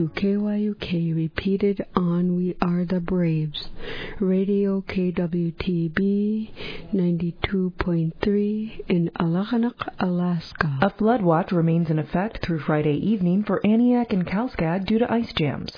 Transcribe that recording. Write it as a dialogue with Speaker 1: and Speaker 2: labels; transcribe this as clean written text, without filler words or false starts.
Speaker 1: KYUK repeated on We Are the Braves, Radio KWTB 92.3 in Alakanak, Alaska.
Speaker 2: A flood watch remains in effect through Friday evening for Aniak and Kalskag due to ice jams.